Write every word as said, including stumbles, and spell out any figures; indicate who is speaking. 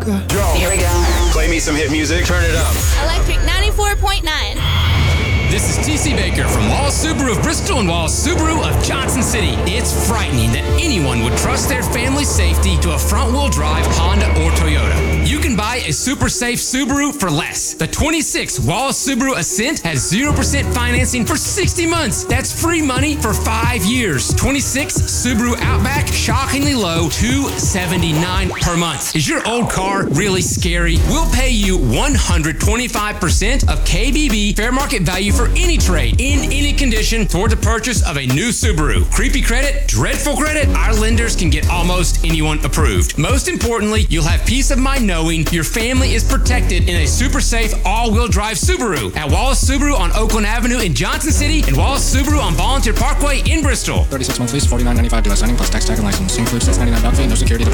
Speaker 1: Yo,
Speaker 2: Here we go.
Speaker 1: play me some hit music.
Speaker 3: Turn it up.
Speaker 4: Electric ninety-four point nine.
Speaker 3: This is T C Baker from Wallace Subaru of Bristol and Wallace Subaru of Johnson City. It's frightening that anyone would trust their family's safety to a front-wheel drive Honda or Toyota. You can buy a super safe Subaru for less. The twenty-six Wallace Subaru Ascent has zero percent financing for sixty months. That's free money for five years. twenty-six Subaru Outback, shockingly low, two hundred seventy-nine dollars per month. Is your old car really scary? We'll pay you one hundred twenty-five percent of K B B fair market value for any trade, in any condition, toward the purchase of a new Subaru. Creepy credit? Dreadful credit? Our lenders can get almost anyone approved. Most importantly, you'll have peace of mind knowing your family is protected in a super safe all-wheel drive Subaru. At Wallace Subaru on Oakland Avenue in Johnson City and Wallace Subaru on Volunteer Parkway in Bristol.
Speaker 5: thirty-six month lease, forty-nine ninety-five dealer signing plus tax tag and license. Includes six ninety-nine doc fee, no security deposit.